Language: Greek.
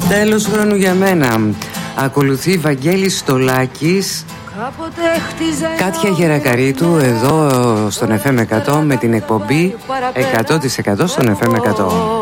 Τέλος χρόνου για μένα. Ακολουθεί Βαγγέλης Στολάκης, Κάτια Γερακαρίτου εδώ στον FM 100 με την εκπομπή 100% στον FM 100.